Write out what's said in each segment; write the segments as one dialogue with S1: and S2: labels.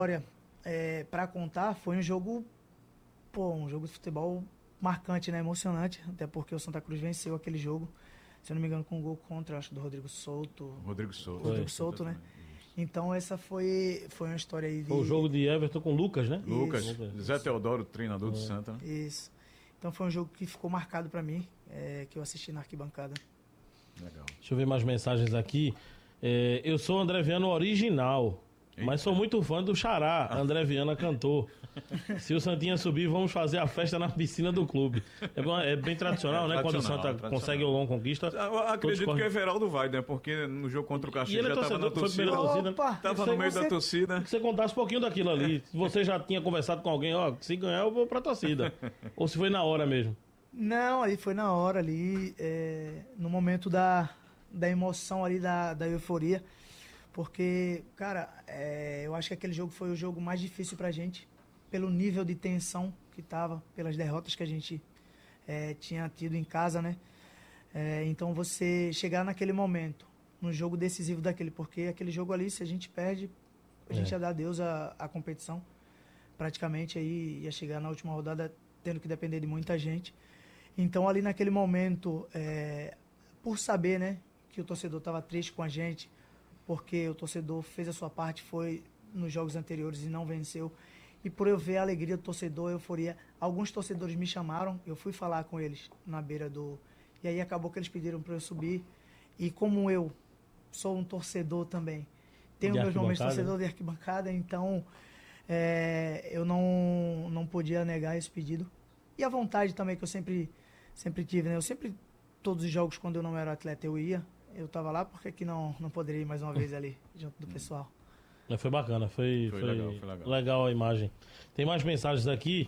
S1: Olha, para contar, foi um jogo, um jogo de futebol marcante, né? Emocionante, até porque o Santa Cruz venceu aquele jogo, se eu não me engano, com um gol contra, acho, do Rodrigo Souto.
S2: Rodrigo Souto.
S1: Rodrigo Souto, né? Então essa foi uma história aí de...
S3: Foi o jogo de Everton com Lucas, né?
S2: Lucas,
S1: Isso.
S2: Zé Teodoro, treinador do Santa. Né?
S1: Isso. Então foi um jogo que ficou marcado para mim, que eu assisti na arquibancada.
S2: Legal.
S3: Deixa eu ver mais mensagens aqui. Eu sou o André Viana original, mas sou muito fã do Xará, André Viana cantor. Se o Santinha subir, vamos fazer a festa na piscina do clube. É bem tradicional, né? Quando o Santa consegue alguma conquista.
S2: Eu acredito que o Everaldo vai, né? Porque no jogo contra o Caxias já estava na torcida. Tava no meio da torcida.
S3: Que você contasse um pouquinho daquilo ali. Se você já tinha conversado com alguém, se ganhar eu vou pra torcida. Ou se foi na hora mesmo?
S1: Não, ali foi na hora ali, no momento da emoção ali, da euforia. Porque, cara, eu acho que aquele jogo foi o jogo mais difícil pra gente, pelo nível de tensão que tava, pelas derrotas que a gente tinha tido em casa, né? Então você chegar naquele momento, no jogo decisivo daquele, porque aquele jogo ali, se a gente perde, a gente ia dar adeus à competição. Praticamente aí ia chegar na última rodada tendo que depender de muita gente. Então ali naquele momento, por saber, né, que o torcedor estava triste com a gente, porque o torcedor fez a sua parte, foi nos jogos anteriores e não venceu, e por eu ver a alegria do torcedor, a euforia, alguns torcedores me chamaram, eu fui falar com eles na beira do... E aí acabou que eles pediram para eu subir, e como eu sou um torcedor também, tenho meus momentos de torcedor de arquibancada, então eu não podia negar esse pedido. E a vontade também que eu sempre tive, né? Todos os jogos, quando eu não era atleta, eu tava lá, porque que não poderia ir mais uma vez ali, junto do pessoal.
S3: Foi bacana, foi legal a imagem. Tem mais mensagens aqui.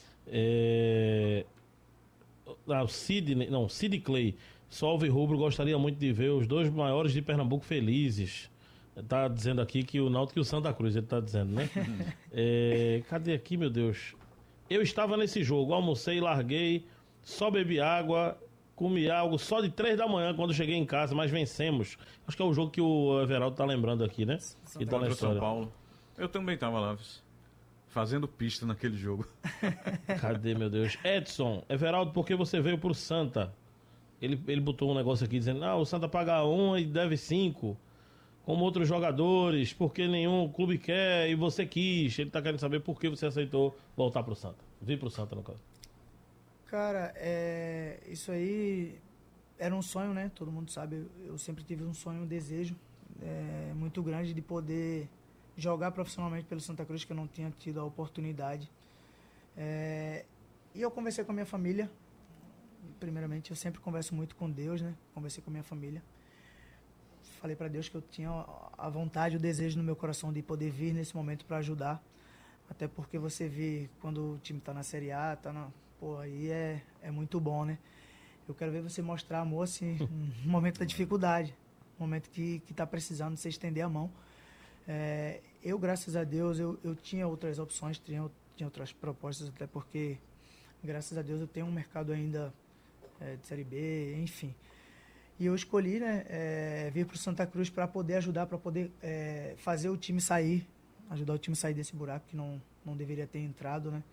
S3: Sid Clay. Salve Rubro, gostaria muito de ver os dois maiores de Pernambuco felizes. Tá dizendo aqui que o Náutico e o Santa Cruz, ele tá dizendo, né? Cadê aqui, meu Deus? Eu estava nesse jogo, almocei, larguei, só bebi água, comi algo só de 3 da manhã quando cheguei em casa, mas vencemos. Acho que é o jogo que o Everaldo tá lembrando aqui, né?
S2: Que tá na São Paulo. Eu também tava lá, fazendo pista naquele jogo.
S3: Cadê, meu Deus? Edson, Everaldo, por que você veio pro Santa? Ele botou um negócio aqui dizendo, o Santa paga 1 e deve 5. Como outros jogadores, porque nenhum clube quer e você quis. Ele tá querendo saber por que você aceitou voltar pro Santa. Vir pro Santa, no caso.
S1: Cara, isso aí era um sonho, né? Todo mundo sabe. Eu sempre tive um sonho, um desejo muito grande de poder jogar profissionalmente pelo Santa Cruz, que eu não tinha tido a oportunidade. E eu conversei com a minha família. Primeiramente, eu sempre converso muito com Deus, né? Conversei com a minha família. Falei para Deus que eu tinha a vontade, o desejo no meu coração de poder vir nesse momento para ajudar. Até porque você vê quando o time tá na Série A, aí é muito bom, né? Eu quero ver você mostrar amor, assim, no momento da dificuldade, no momento que tá precisando, você estender a mão. Eu, graças a Deus, eu tinha outras opções, tinha outras propostas, até porque, graças a Deus, eu tenho um mercado ainda de Série B, enfim. E eu escolhi, né, vir para o Santa Cruz para poder ajudar, para poder fazer o time sair, ajudar o time a sair desse buraco que não deveria ter entrado, né?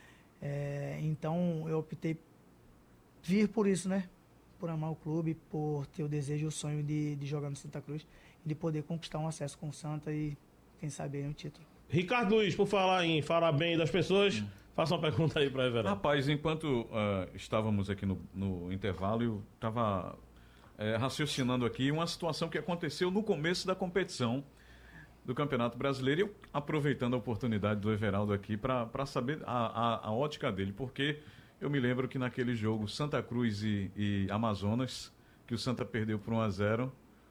S1: Então eu optei vir por isso, né? Por amar o clube, por ter o desejo e o sonho de jogar no Santa Cruz e de poder conquistar um acesso com o Santa e, quem sabe, um título.
S3: Ricardo Luiz, por falar em falar bem das pessoas, faça uma pergunta aí para Everaldo.
S2: Rapaz, enquanto estávamos aqui no intervalo, eu estava raciocinando aqui uma situação que aconteceu no começo da competição do Campeonato Brasileiro, e eu aproveitando a oportunidade do Everaldo aqui para saber a ótica dele, porque eu me lembro que naquele jogo Santa Cruz e Amazonas, que o Santa perdeu por 1-0,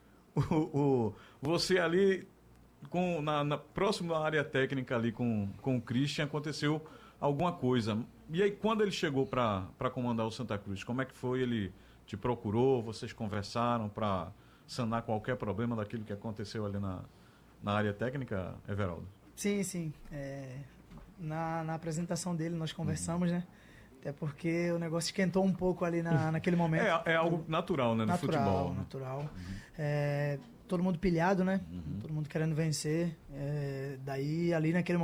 S2: você ali próximo à área técnica ali com o Christian, aconteceu alguma coisa. E aí, quando ele chegou para comandar o Santa Cruz, como é que foi? Ele te procurou, vocês conversaram para sanar qualquer problema daquilo que aconteceu ali na área técnica, Everaldo?
S1: Sim. Na apresentação dele nós conversamos, né? Até porque o negócio esquentou um pouco ali naquele momento.
S2: É algo natural, né? No futebol.
S1: Natural. Todo mundo pilhado, né? Todo mundo querendo vencer. Daí, ali naquele momento,